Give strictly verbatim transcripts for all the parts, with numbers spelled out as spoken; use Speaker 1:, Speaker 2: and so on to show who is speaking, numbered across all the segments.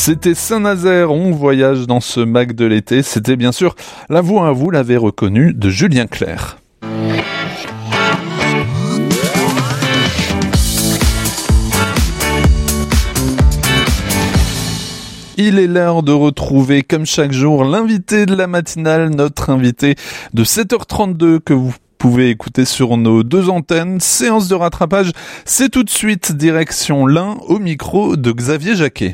Speaker 1: C'était Saint-Nazaire, on voyage dans ce Mac de l'été. C'était bien sûr La Voix à vous l'avez reconnu de Julien Clerc. Il est l'heure de retrouver, comme chaque jour, l'invité de la matinale, notre invité de sept heures trente-deux que vous pouvez écouter sur nos deux antennes. Séance de rattrapage, c'est tout de suite direction l'Ain au micro de Xavier Jacquet.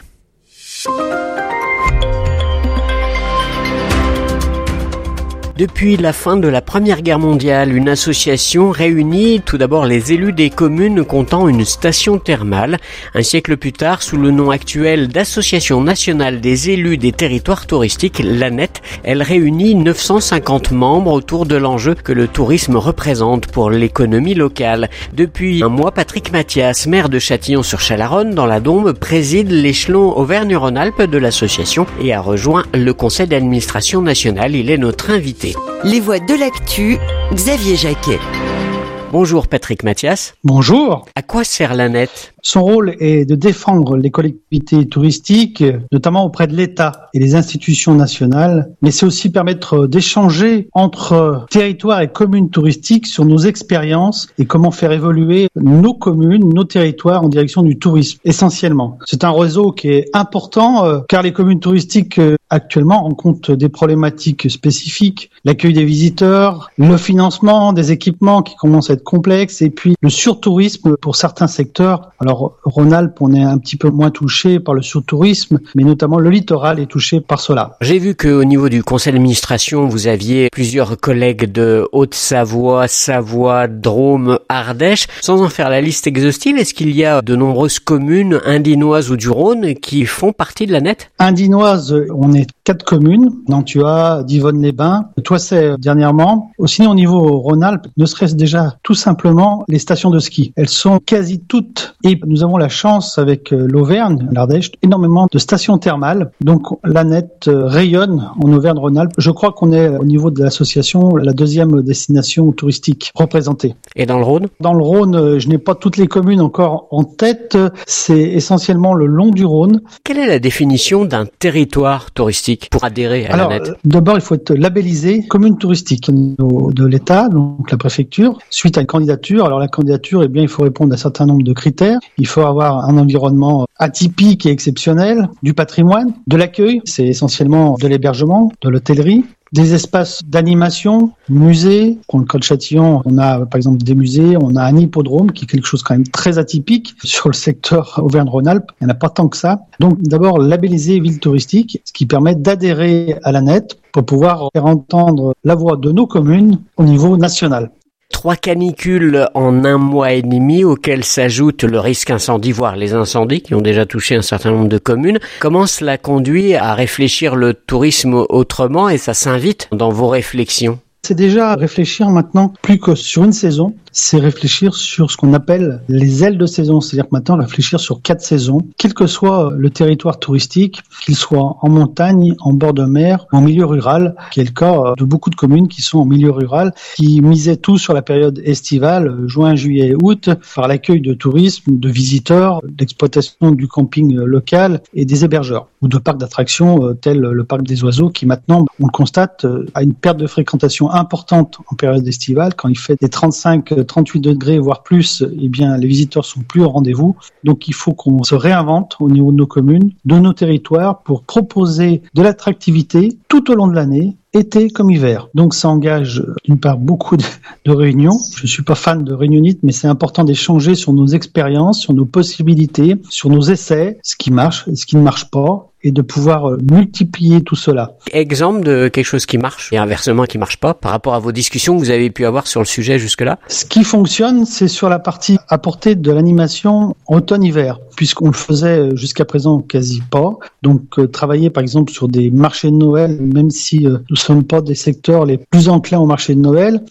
Speaker 2: Depuis la fin de la Première Guerre mondiale, une association réunit tout d'abord les élus des communes comptant une station thermale. Un siècle plus tard, sous le nom actuel d'Association nationale des élus des territoires touristiques, l'A N E T, elle réunit neuf cent cinquante membres autour de l'enjeu que le tourisme représente pour l'économie locale. Depuis un mois, Patrick Mathias, maire de Châtillon-sur-Chalaronne, dans la Dombe, préside l'échelon Auvergne-Rhône-Alpes de l'association et a rejoint le conseil d'administration national. Il est notre invité.
Speaker 3: Les voix de l'actu, Xavier Jacquet.
Speaker 2: Bonjour Patrick Mathias.
Speaker 4: Bonjour.
Speaker 2: À quoi sert l'A N E T ?
Speaker 4: Son rôle est de défendre les collectivités touristiques, notamment auprès de l'État et des institutions nationales, mais c'est aussi permettre d'échanger entre territoires et communes touristiques sur nos expériences et comment faire évoluer nos communes, nos territoires en direction du tourisme, essentiellement. C'est un réseau qui est important euh, car les communes touristiques euh, actuellement rencontrent des problématiques spécifiques, l'accueil des visiteurs, le financement des équipements qui commencent à être complexes et puis le surtourisme pour certains secteurs. Alors Rhône-Alpes, on est un petit peu moins touché par le surtourisme, mais notamment le littoral est touché par cela.
Speaker 2: J'ai vu qu'au niveau du conseil d'administration, vous aviez plusieurs collègues de Haute-Savoie, Savoie, Drôme, Ardèche. Sans en faire la liste exhaustive, est-ce qu'il y a de nombreuses communes indinoises ou du Rhône qui font partie de l'A N E T ?
Speaker 4: Indinoise, on est quatre communes, Nantua, Divonne-les-Bains, Toissay dernièrement. Aussi au niveau Rhône-Alpes, ne serait-ce déjà tout simplement les stations de ski. Elles sont quasi toutes, et nous avons la chance avec l'Auvergne, l'Ardèche, énormément de stations thermales. Donc l'A N E T rayonne en Auvergne-Rhône-Alpes. Je crois qu'on est au niveau de l'association la deuxième destination touristique représentée.
Speaker 2: Et dans le Rhône ?
Speaker 4: Dans le Rhône, je n'ai pas toutes les communes encore en tête. C'est essentiellement le long du Rhône.
Speaker 2: Quelle est la définition d'un territoire touristique pour adhérer à
Speaker 4: Alors,
Speaker 2: l'A N E T ?
Speaker 4: D'abord, il faut être labellisé commune touristique de l'État, donc la préfecture, suite à une candidature. Alors la candidature, eh bien, il faut répondre à un certain nombre de critères. Il faut avoir un environnement atypique et exceptionnel, du patrimoine, de l'accueil, c'est essentiellement de l'hébergement, de l'hôtellerie, des espaces d'animation, musées. Pour le cas de Châtillon, on a par exemple des musées, on a un hippodrome qui est quelque chose quand même très atypique sur le secteur Auvergne-Rhône-Alpes. Il n'y en a pas tant que ça. Donc d'abord labelliser ville touristique, ce qui permet d'adhérer à l'A N E T pour pouvoir faire entendre la voix de nos communes au niveau national.
Speaker 2: Trois canicules en un mois et demi auxquelles s'ajoute le risque incendie, voire les incendies qui ont déjà touché un certain nombre de communes. Comment cela conduit à réfléchir le tourisme autrement et ça s'invite dans vos réflexions ?
Speaker 4: C'est déjà réfléchir maintenant plus que sur une saison, c'est réfléchir sur ce qu'on appelle les ailes de saison. C'est-à-dire que maintenant, réfléchir sur quatre saisons, quel que soit le territoire touristique, qu'il soit en montagne, en bord de mer, en milieu rural, qui est le cas de beaucoup de communes qui sont en milieu rural, qui misaient tout sur la période estivale, juin, juillet, août, par l'accueil de tourisme, de visiteurs, l'exploitation du camping local et des hébergeurs, ou de parcs d'attractions tels le parc des oiseaux qui maintenant, on le constate, a une perte de fréquentation importante en période estivale. Quand il fait des trente-cinq trente-huit degrés, voire plus, eh bien, les visiteurs sont plus au rendez-vous. Donc, il faut qu'on se réinvente au niveau de nos communes, de nos territoires, pour proposer de l'attractivité tout au long de l'année, été comme hiver. Donc, ça engage, d'une part, beaucoup de, de réunions. Je suis pas fan de réunionites, mais c'est important d'échanger sur nos expériences, sur nos possibilités, sur nos essais, ce qui marche et ce qui ne marche pas, et de pouvoir multiplier tout cela.
Speaker 2: Exemple de quelque chose qui marche et inversement qui marche pas par rapport à vos discussions que vous avez pu avoir sur le sujet jusque-là?
Speaker 4: Ce qui fonctionne, c'est sur la partie apportée de l'animation automne-hiver, puisqu'on le faisait jusqu'à présent quasi pas. Donc, euh, travailler par exemple sur des marchés de Noël, même si euh, nous ne sommes pas des secteurs les plus enclins au marché de Noël,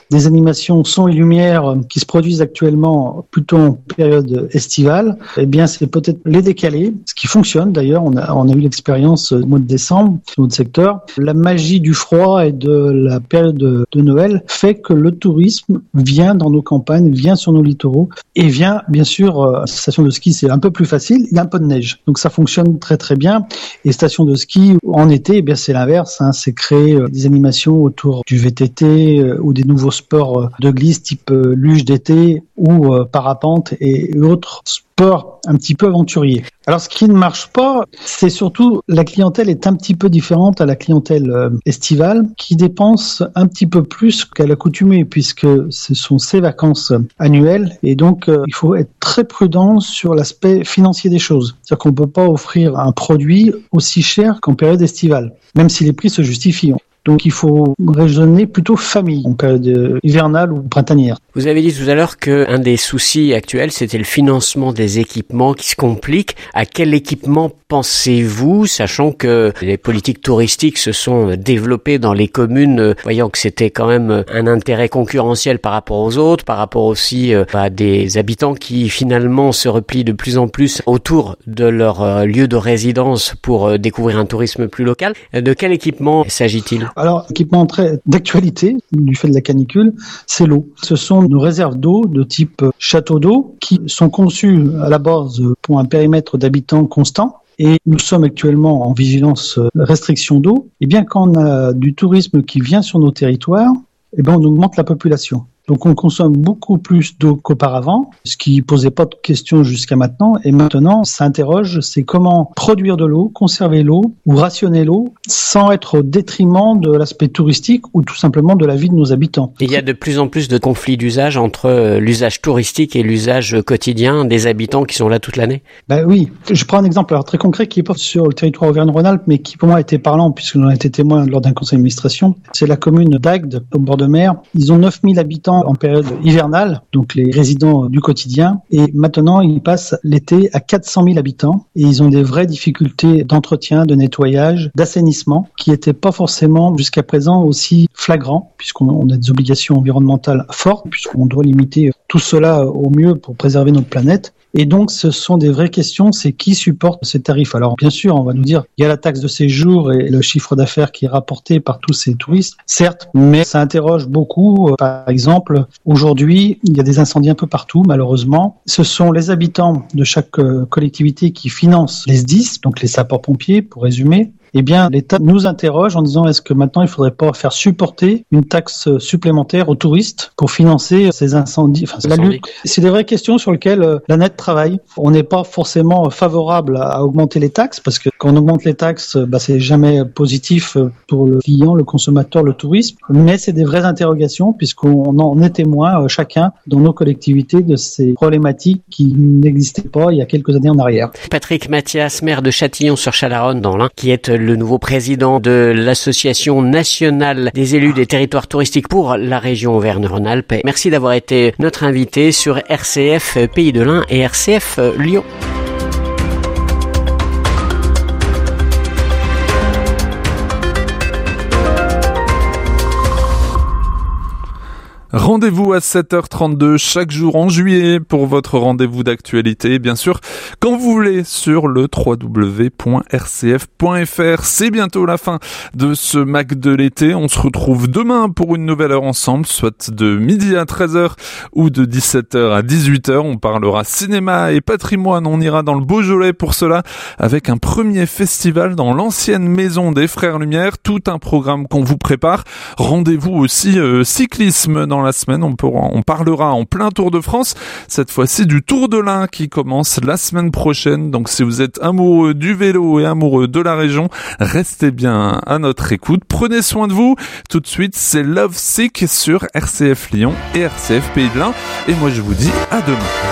Speaker 4: des animations son et lumière qui se produisent actuellement plutôt en période estivale, eh bien c'est peut-être les décaler, ce qui fonctionne d'ailleurs, on a, on a eu l'expérience au mois de décembre dans notre secteur. La magie du froid et de la période de, de Noël fait que le tourisme vient dans nos campagnes, vient sur nos littoraux et vient bien sûr, euh, station de ski c'est un peu plus facile, il y a un peu de neige, donc ça fonctionne très très bien. Et station de ski en été, eh bien c'est l'inverse, hein, c'est créer euh, des animations autour du V T T euh, ou des nouveaux sports euh, de glisse type euh, luge d'été ou euh, parapente et autres sports un petit peu aventuriers. Alors ce qui ne marche pas, c'est surtout la clientèle est un petit peu différente à la clientèle euh, estivale qui dépense un petit peu plus qu'à l'accoutumée puisque ce sont ses vacances annuelles et donc euh, il faut être très prudent sur l'aspect financier des choses. C'est-à-dire qu'on ne peut pas offrir un produit aussi cher qu'en période estivale, même si les prix se justifient. Donc il faut raisonner plutôt famille en période hivernale ou printanière.
Speaker 2: Vous avez dit tout à l'heure qu'un des soucis actuels, c'était le financement des équipements qui se complique. À quel équipement pensez-vous, sachant que les politiques touristiques se sont développées dans les communes, voyant que c'était quand même un intérêt concurrentiel par rapport aux autres, par rapport aussi à des habitants qui finalement se replient de plus en plus autour de leur lieu de résidence pour découvrir un tourisme plus local. De quel équipement s'agit-il ?
Speaker 4: Alors, équipement très d'actualité, du fait de la canicule, c'est l'eau. Ce sont nos réserves d'eau de type château d'eau qui sont conçues à la base pour un périmètre d'habitants constant. Et nous sommes actuellement en vigilance restriction d'eau. Et bien quand on a du tourisme qui vient sur nos territoires, eh ben on augmente la population. Donc on consomme beaucoup plus d'eau qu'auparavant, ce qui posait pas de questions jusqu'à maintenant. Et maintenant, ça interroge, c'est comment produire de l'eau, conserver l'eau ou rationner l'eau sans être au détriment de l'aspect touristique ou tout simplement de la vie de nos habitants.
Speaker 2: Il y a de plus en plus de conflits d'usage entre l'usage touristique et l'usage quotidien des habitants qui sont là toute l'année.
Speaker 4: Ben oui, je prends un exemple alors très concret qui est pas sur le territoire Auvergne-Rhône-Alpes, mais qui pour moi a été parlant puisque j'en ai été témoin lors d'un conseil d'administration. C'est la commune d'Agde, au bord de mer. Ils ont neuf mille habitants en période hivernale, donc les résidents du quotidien, et maintenant ils passent l'été à quatre cent mille habitants et ils ont des vraies difficultés d'entretien, de nettoyage, d'assainissement qui n'étaient pas forcément jusqu'à présent aussi flagrants puisqu'on a des obligations environnementales fortes, puisqu'on doit limiter tout cela au mieux pour préserver notre planète. Et donc, ce sont des vraies questions, c'est qui supporte ces tarifs. Alors, bien sûr, on va nous dire, il y a la taxe de séjour et le chiffre d'affaires qui est rapporté par tous ces touristes, certes, mais ça interroge beaucoup. Par exemple, aujourd'hui, il y a des incendies un peu partout, malheureusement. Ce sont les habitants de chaque collectivité qui financent les S D I S, donc les sapeurs-pompiers, pour résumer. Eh bien, l'État nous interroge en disant est-ce que maintenant il ne faudrait pas faire supporter une taxe supplémentaire aux touristes pour financer ces incendies, enfin, la lutte. C'est des vraies questions sur lesquelles euh, la N E T travaille. On n'est pas forcément favorable à, à augmenter les taxes parce que quand on augmente les taxes, bah, c'est jamais positif pour le client, le consommateur, le tourisme. Mais c'est des vraies interrogations puisqu'on en est témoin euh, chacun dans nos collectivités de ces problématiques qui n'existaient pas il y a quelques années en arrière.
Speaker 2: Patrick Mathias, maire de Châtillon-sur-Chalaronne dans l'Ain, qui est le nouveau président de l'Association nationale des élus des territoires touristiques pour la région Auvergne-Rhône-Alpes. Merci d'avoir été notre invité sur R C F Pays de l'Ain et R C F Lyon.
Speaker 1: Rendez-vous à sept heures trente-deux chaque jour en juillet pour votre rendez-vous d'actualité, bien sûr, quand vous voulez, sur le w w w point r c f point f r. C'est bientôt la fin de ce Mac de l'été. On se retrouve demain pour une nouvelle heure ensemble, soit de midi à treize heures ou de dix-sept heures à dix-huit heures. On parlera cinéma et patrimoine. On ira dans le Beaujolais pour cela avec un premier festival dans l'ancienne maison des Frères Lumière. Tout un programme qu'on vous prépare. Rendez-vous aussi euh, cyclisme dans la semaine, on, pourra, on parlera en plein Tour de France, cette fois-ci du Tour de l'Ain qui commence la semaine prochaine. Donc si vous êtes amoureux du vélo et amoureux de la région, restez bien à notre écoute. Prenez soin de vous. Tout de suite, c'est Love Sick sur R C F Lyon et R C F Pays de l'Ain. Et moi je vous dis à demain.